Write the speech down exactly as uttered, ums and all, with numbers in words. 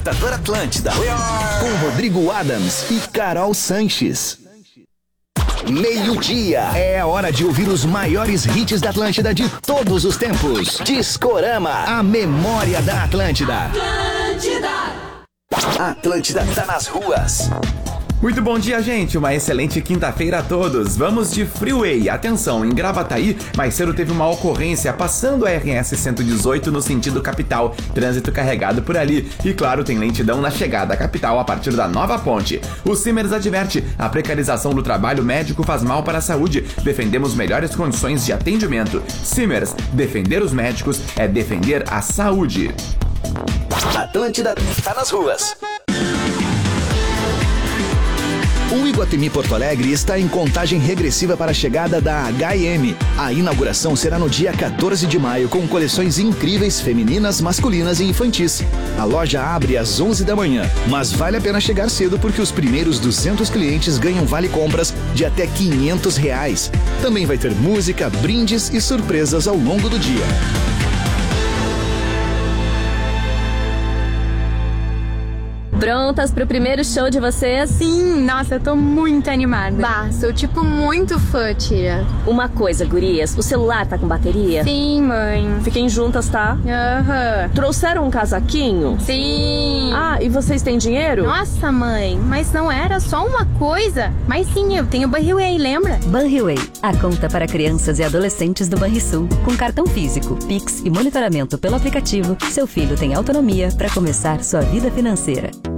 Despertador Atlântida. Com Rodrigo Adams e Carol Sanches. Meio-dia. É a hora de ouvir os maiores hits da Atlântida de todos os tempos. Discorama, a memória da Atlântida. Atlântida. Atlântida tá nas ruas. Muito bom dia, gente. Uma excelente quinta-feira a todos. Vamos de Freeway. Atenção, em Gravataí, mais cedo teve uma ocorrência passando a R S cento e dezoito no sentido capital. Trânsito carregado por ali. E claro, tem lentidão na chegada à capital a partir da nova ponte. O Simers adverte: a precarização do trabalho médico faz mal para a saúde. Defendemos melhores condições de atendimento. Simers, defender os médicos é defender a saúde. Atlântida tá nas ruas. O Iguatemi Porto Alegre está em contagem regressiva para a chegada da H e M. A inauguração será no dia quatorze de maio com coleções incríveis femininas, masculinas e infantis. A loja abre às onze da manhã, mas vale a pena chegar cedo porque os primeiros duzentos clientes ganham vale-compras de até quinhentos reais. Também vai ter música, brindes e surpresas ao longo do dia. Prontas pro primeiro show de vocês? Sim, nossa, eu tô muito animada. Bah, sou tipo muito fã, tia. Uma coisa, gurias, o celular tá com bateria? Sim, mãe. Fiquem juntas, tá? Aham. Uhum. Trouxeram um casaquinho? Sim. Ah, e vocês têm dinheiro? Nossa, mãe, mas não era só uma coisa. Mas sim, eu tenho Banriway, lembra? Banriway, a conta para crianças e adolescentes do Banrisul. Com cartão físico, Pix e monitoramento pelo aplicativo, seu filho tem autonomia para começar sua vida financeira.